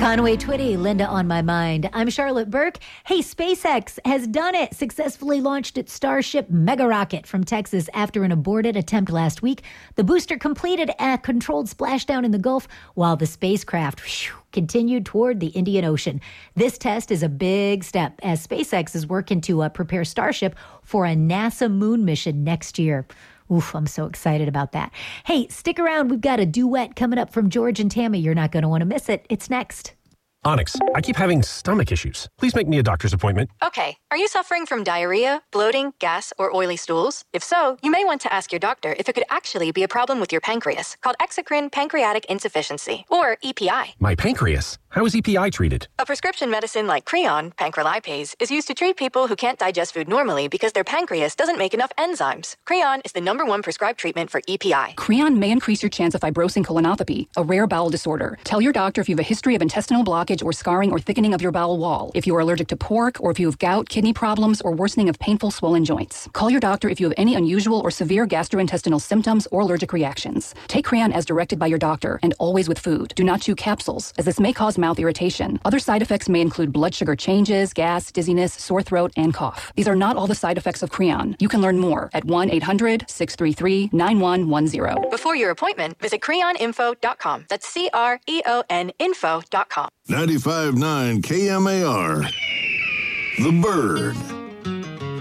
Conway Twitty, Linda on my mind. I'm Charlotte Burke. Hey, SpaceX has done it. Successfully launched its Starship mega rocket from Texas after an aborted attempt last week. The booster completed a controlled splashdown in the Gulf while the spacecraft continued toward the Indian Ocean. This test is a big step as SpaceX is working to prepare Starship for a NASA moon mission next year. Oof, I'm so excited about that. Hey, stick around. We've got a duet coming up from George and Tammy. You're not going to want to miss it. It's next. Onyx, I keep having stomach issues. Please make me a doctor's appointment. Okay. Are you suffering from diarrhea, bloating, gas, or oily stools? If so, you may want to ask your doctor if it could actually be a problem with your pancreas, called exocrine pancreatic insufficiency, or EPI. My pancreas? How is EPI treated? A prescription medicine like Creon, pancrelipase, is used to treat people who can't digest food normally because their pancreas doesn't make enough enzymes. Creon is the #1 prescribed treatment for EPI. Creon may increase your chance of fibrosing colonopathy, a rare bowel disorder. Tell your doctor if you have a history of intestinal blockage or scarring or thickening of your bowel wall, if you are allergic to pork, or if you have gout, kidney problems, or worsening of painful swollen joints. Call your doctor if you have any unusual or severe gastrointestinal symptoms or allergic reactions. Take Creon as directed by your doctor, and always with food. Do not chew capsules, as this may cause mouth irritation. Other side effects may include blood sugar changes, gas, dizziness, sore throat, and cough. These are not all the side effects of Creon. You can learn more at 1-800-633-9110. Before your appointment, visit creoninfo.com. That's CREON info.com. 95.9 KMAR. The Bird.